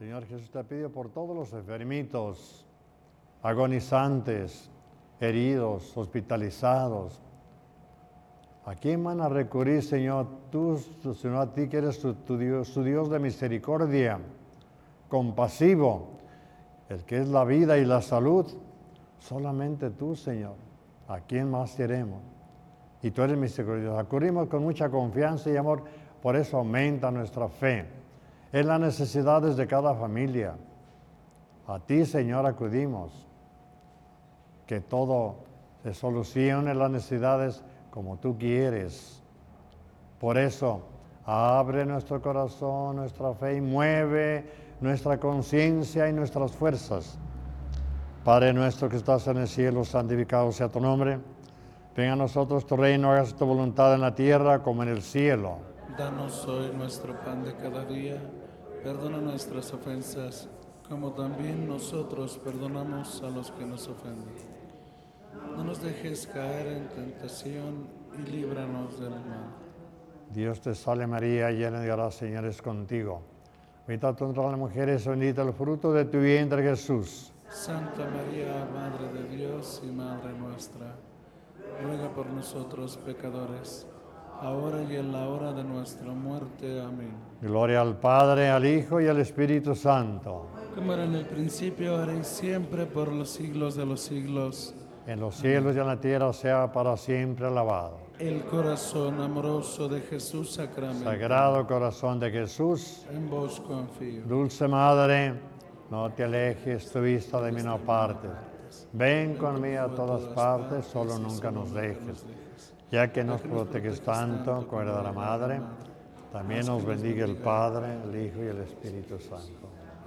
Señor Jesús, te pido por todos los enfermitos, agonizantes, heridos, hospitalizados. ¿A quién van a recurrir, Señor? Tú, Señor, a ti que eres tu Dios de misericordia, compasivo, el que es la vida y la salud. Solamente tú, Señor. ¿A quién más queremos? Y tú eres misericordioso. Acudimos con mucha confianza y amor, por eso aumenta nuestra fe en las necesidades de cada familia. A ti, Señor, acudimos. Que todo se solucione las necesidades como tú quieres. Por eso, abre nuestro corazón, nuestra fe y mueve nuestra conciencia y nuestras fuerzas. Padre nuestro que estás en el cielo, santificado sea tu nombre. Venga a nosotros tu reino, hágase tu voluntad en la tierra como en el cielo. Danos hoy nuestro pan de cada día. Perdona nuestras ofensas, como también nosotros perdonamos a los que nos ofenden. No nos dejes caer en tentación y líbranos del mal. Dios te salve María, llena de gracia, el Señor es contigo. Bendita tú entre las mujeres, bendito el fruto de tu vientre Jesús. Santa María, Madre de Dios y Madre nuestra, ruega por nosotros pecadores, ahora y en la hora de nuestra muerte. Amén. Gloria al Padre, al Hijo y al Espíritu Santo. Como era en el principio, ahora y siempre, por los siglos de los siglos. En los cielos y en la tierra sea para siempre alabado. El corazón amoroso de Jesús sacramentado. Sagrado corazón de Jesús, En vos confío. dulce Madre, no te alejes tu vista de mí, no partes. Ven conmigo a todas partes, solo nunca nos dejes. Ya que nos proteges tanto, cuerda de la Madre, también nos bendiga el Padre, el Hijo y el Espíritu Santo.